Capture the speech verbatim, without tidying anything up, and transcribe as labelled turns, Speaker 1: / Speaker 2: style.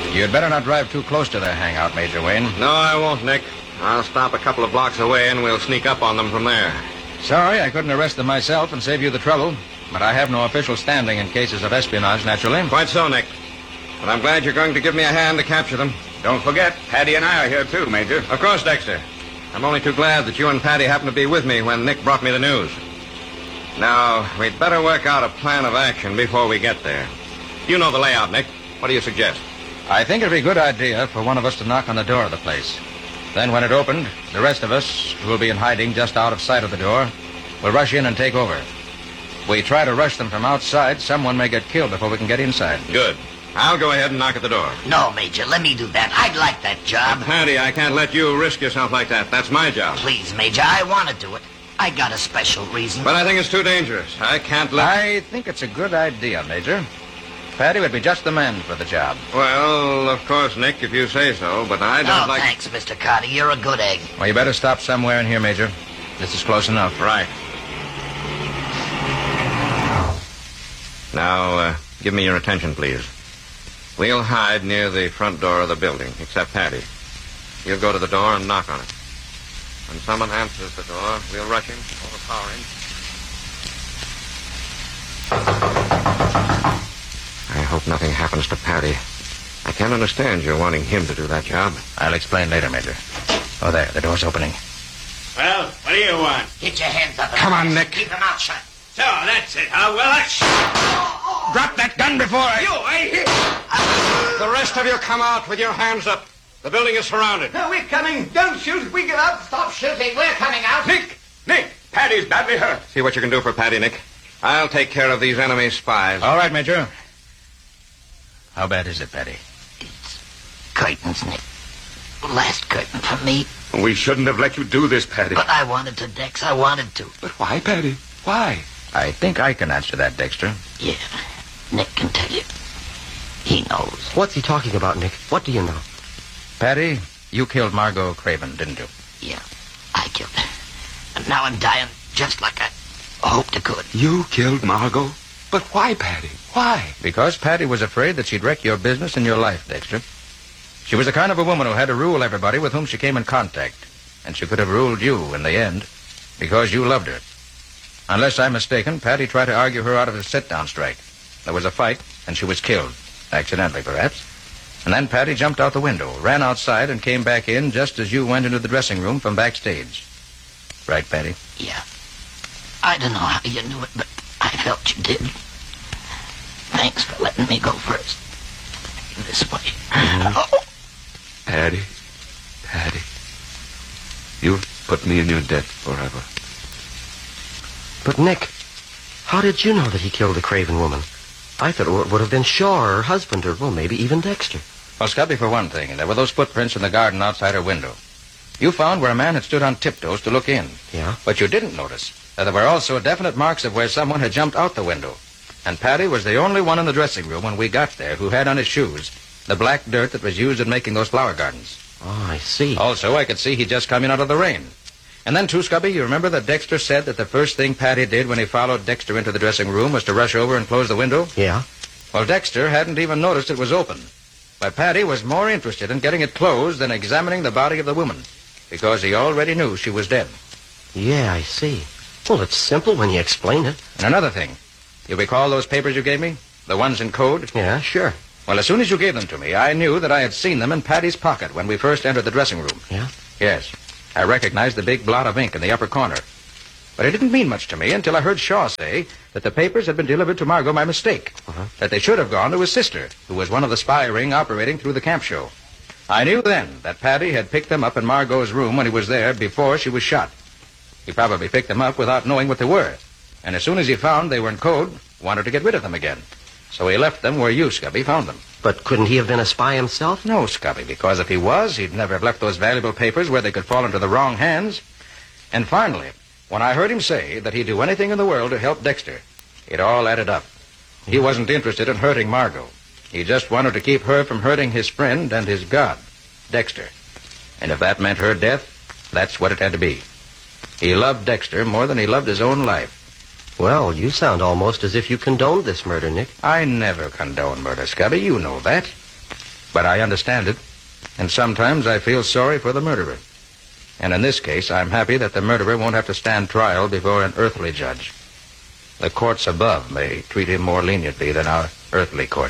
Speaker 1: You'd better not drive too close to their hangout, Major Wayne.
Speaker 2: No, I won't, Nick. I'll stop a couple of blocks away and we'll sneak up on them from there.
Speaker 1: Sorry, I couldn't arrest them myself and save you the trouble. But I have no official standing in cases of espionage, naturally.
Speaker 2: Quite so, Nick. But I'm glad you're going to give me a hand to capture them.
Speaker 3: Don't forget, Patty and I are here, too, Major.
Speaker 2: Of course, Dexter. I'm only too glad that you and Patty happened to be with me when Nick brought me the news. Now, we'd better work out a plan of action before we get there. You know the layout, Nick. What do you suggest?
Speaker 1: I think it'd be a good idea for one of us to knock on the door of the place. Then when it opened, the rest of us, who will be in hiding just out of sight of the door, will rush in and take over. If we try to rush them from outside, someone may get killed before we can get inside.
Speaker 2: Good. I'll go ahead and knock at the door.
Speaker 4: No, Major, let me do that. I'd like that job.
Speaker 2: But Patty, I can't let you risk yourself like that. That's my job.
Speaker 4: Please, Major, I want to do it. I got a special reason.
Speaker 2: But I think it's too dangerous. I can't let...
Speaker 1: I think it's a good idea, Major. Patty would be just the man for the job.
Speaker 2: Well, of course, Nick, if you say so, but I don't
Speaker 4: oh,
Speaker 2: like...
Speaker 4: thanks, Mister Carter. You're a good egg.
Speaker 1: Well, you better stop somewhere in here, Major. This is close enough.
Speaker 2: Right. Now, uh, give me your attention, please. We'll hide near the front door of the building, except Patty. You'll go to the door and knock on it. When someone answers the door, we'll rush him, overpower him. I hope nothing happens to Patty. I can't understand you wanting him to do that job.
Speaker 1: I'll explain later, Major. Oh, there, the door's opening.
Speaker 3: Well, what do you want?
Speaker 4: Get your hands up.
Speaker 2: Come on, Nick.
Speaker 4: Keep them out shut.
Speaker 3: So, that's it, huh? Well, that's...
Speaker 1: Drop that gun before I...
Speaker 3: You, I...
Speaker 2: The rest of you come out with your hands up. The building is surrounded.
Speaker 5: No, we're coming. Don't shoot. If we get out, stop shooting. We're coming out.
Speaker 3: Nick! Nick! Patty's badly hurt.
Speaker 2: See what you can do for Patty, Nick. I'll take care of these enemy spies.
Speaker 1: All right, Major. How bad is it, Patty?
Speaker 4: It's curtains, Nick. Last curtain for me.
Speaker 3: We shouldn't have let you do this, Patty.
Speaker 4: But I wanted to, Dex. I wanted to.
Speaker 3: But why, Patty? Why?
Speaker 1: I think I can answer that, Dexter.
Speaker 4: Yeah, Nick can tell you. He knows.
Speaker 6: What's he talking about, Nick? What do you know?
Speaker 1: Patty, you killed Margot Craven, didn't you?
Speaker 4: Yeah, I killed her. And now I'm dying just like I hoped I could.
Speaker 3: You killed Margot? But why, Patty? Why?
Speaker 1: Because Patty was afraid that she'd wreck your business and your life, Dexter. She was the kind of a woman who had to rule everybody with whom she came in contact. And she could have ruled you in the end because you loved her. Unless I'm mistaken, Patty tried to argue her out of a sit-down strike. There was a fight, and she was killed. Accidentally, perhaps. And then Patty jumped out the window, ran outside, and came back in just as you went into the dressing room from backstage. Right, Patty?
Speaker 4: Yeah. I don't know how you knew it, but I felt you did. Thanks for letting me go first. This way.
Speaker 3: Mm-hmm.
Speaker 4: Oh.
Speaker 3: Patty, Patty, you've put me in your debt forever.
Speaker 6: But, Nick, how did you know that he killed the Craven woman? I thought it would have been Shaw or her husband or, well, maybe even Dexter.
Speaker 1: Well, Scubby, for one thing, there were those footprints in the garden outside her window. You found where a man had stood on tiptoes to look in.
Speaker 6: Yeah?
Speaker 1: But you didn't notice that there were also definite marks of where someone had jumped out the window. And Patty was the only one in the dressing room when we got there who had on his shoes the black dirt that was used in making those flower gardens.
Speaker 6: Oh, I see.
Speaker 1: Also, I could see he'd just come in out of the rain. And then, too, Scubby, you remember that Dexter said that the first thing Patty did when he followed Dexter into the dressing room was to rush over and close the window?
Speaker 6: Yeah?
Speaker 1: Well, Dexter hadn't even noticed it was open. But Patty was more interested in getting it closed than examining the body of the woman, because he already knew she was dead.
Speaker 6: Yeah, I see. Well, it's simple when you explain it.
Speaker 1: And another thing, you recall those papers you gave me? The ones in code?
Speaker 6: Yeah, sure.
Speaker 1: Well, as soon as you gave them to me, I knew that I had seen them in Patty's pocket when we first entered the dressing room.
Speaker 6: Yeah?
Speaker 1: Yes. I recognized the big blot of ink in the upper corner. But it didn't mean much to me until I heard Shaw say that the papers had been delivered to Margot by mistake.
Speaker 6: Uh-huh.
Speaker 1: That they should have gone to his sister, who was one of the spy ring operating through the camp show. I knew then that Patty had picked them up in Margot's room when he was there before she was shot. He probably picked them up without knowing what they were. And as soon as he found they were in code, wanted to get rid of them again. So he left them where you, Scubby, found them.
Speaker 6: But couldn't he have been a spy himself?
Speaker 1: No, Scubby, because if he was, he'd never have left those valuable papers where they could fall into the wrong hands. And finally, when I heard him say that he'd do anything in the world to help Dexter, it all added up. He wasn't interested in hurting Margot. He just wanted to keep her from hurting his friend and his god, Dexter. And if that meant her death, that's what it had to be. He loved Dexter more than he loved his own life.
Speaker 6: Well, you sound almost as if you condoned this murder, Nick.
Speaker 1: I never condone murder, Scubby. You know that. But I understand it, and sometimes I feel sorry for the murderer. And in this case, I'm happy that the murderer won't have to stand trial before an earthly judge. The courts above may treat him more leniently than our earthly court.